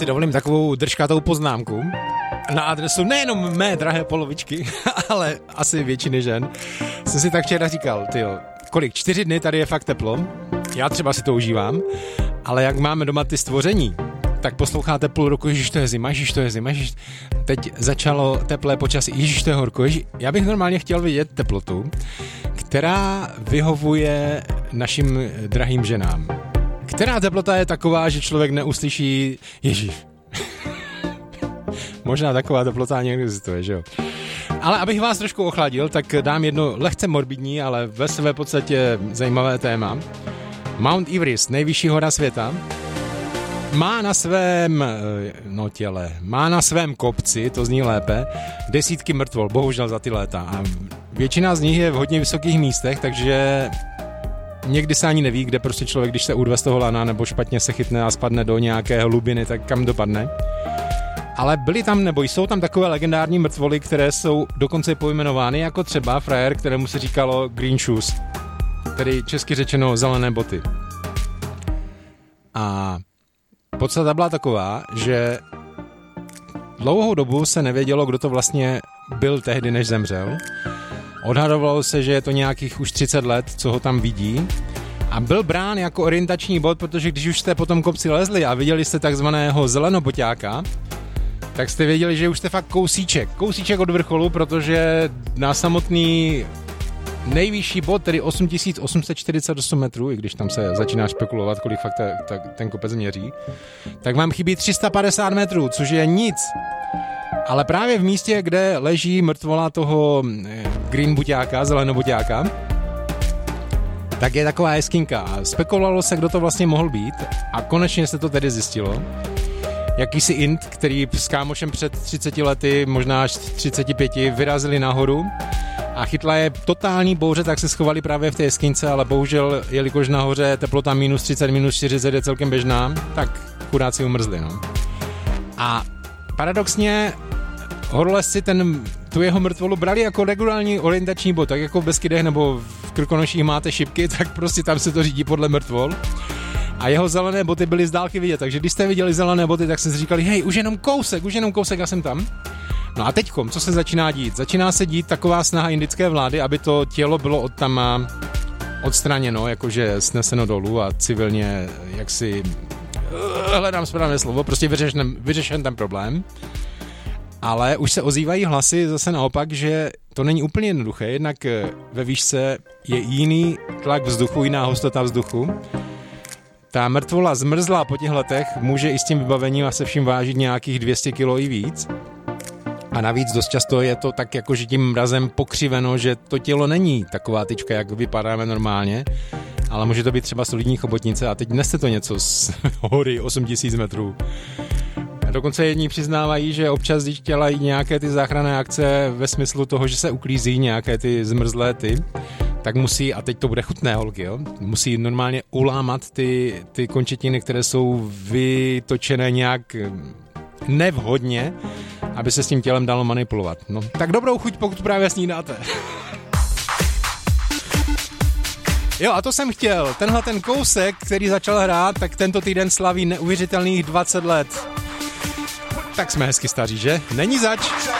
si dovolím takovou držkatou poznámku na adresu nejenom mé drahé polovičky, ale asi většiny žen. Jsem si tak včera říkal, tyjo, kolik, 4 dny tady je fakt teplo, já třeba si to užívám, ale jak máme doma ty stvoření, tak posloucháte půl roku, ježiš, to je zima, ježiš. Teď začalo teplé počasí, ježiš, to je horko, ježiš. Já bych normálně chtěl vidět teplotu, která vyhovuje našim drahým ženám. Která teplota je taková, že člověk neuslyší ježiš. Možná taková teplota někdy existuje, že jo? Ale abych vás trošku ochladil, tak dám jedno lehce morbidní, ale ve své podstatě zajímavé téma. Mount Everest, nejvyšší hora světa, má na svém kopci, to zní lépe, desítky mrtvol, bohužel za ty léta. A většina z nich je v hodně vysokých místech, takže někdy se ani neví, kde prostě člověk, když se urve z toho lana nebo špatně se chytne a spadne do nějaké hlubiny, tak kam dopadne. Ale byly tam, nebo jsou tam takové legendární mrtvoly, které jsou dokonce pojmenovány jako třeba frajer, kterému se říkalo green shoes, tedy česky řečeno zelené boty. A podstata byla taková, že dlouhou dobu se nevědělo, kdo to vlastně byl tehdy, než zemřel. Odhadovalo se, že je to nějakých už 30 let, co ho tam vidí. A byl brán jako orientační bod, protože když už jste po tom kopci lezli a viděli jste takzvaného zelenoboťáka, tak jste věděli, že už jste fakt kousíček od vrcholu, protože na samotný nejvyšší bod, tedy 8848 metrů, i když tam se začíná spekulovat, kolik fakt ten kopec měří, tak vám chybí 350 metrů, což je nic. Ale právě v místě, kde leží mrtvola toho green buťáka, zelenobuťáka, tak je taková jeskyňka. A spekulovalo se, kdo to vlastně mohl být, a konečně se to tedy zjistilo. Jakýsi Int, který s kámošem před 30 lety, možná až 35, vyrazili nahoru a chytla je totální bouře, tak se schovali právě v té jeskyňce, ale bohužel, jelikož nahoře teplota minus 30, minus 40 je celkem běžná, tak chudáci umrzli. No. A paradoxně horolezci tu jeho mrtvolu brali jako regulární orientační bod, tak jako v Beskydech nebo v Krkonoších máte šipky, tak prostě tam se to řídí podle mrtvol. A jeho zelené boty byly z dálky vidět, takže když jste viděli zelené boty, tak jste si říkali, hej, už jenom kousek, já jsem tam. No a teďkom, co se začíná dít? Začíná se dít taková snaha indické vlády, aby to tělo bylo odtama odstraněno, jakože sneseno dolů a civilně, jaksi, hledám správné slovo, prostě vyřešen ten problém. Ale už se ozývají hlasy zase naopak, že to není úplně jednoduché, jednak ve výšce je jiný tlak vzduchu, jiná hustota vzduchu. Ta mrtvola zmrzlá po těch letech může i s tím vybavením a se vším vážit nějakých 200 kg i víc. A navíc dost často je to tak jakože tím mrazem pokřiveno, že to tělo není taková tyčka, jak vypadáme normálně, ale může to být třeba solidní chobotnice a teď neste to něco z hory 8000 metrů. A dokonce jedni přiznávají, že občas, když dělají nějaké ty záchranné akce ve smyslu toho, že se uklízí nějaké ty zmrzlé tak musí, a teď to bude chutné, holky, jo, musí normálně ulámat ty končetiny, které jsou vytočené nějak nevhodně, aby se s tím tělem dalo manipulovat. No, tak dobrou chuť, pokud právě snídáte. Jo, a to jsem chtěl. Tenhle ten kousek, který začal hrát, tak tento týden slaví neuvěřitelných 20 let. Tak jsme hezky staří, že? Není zač.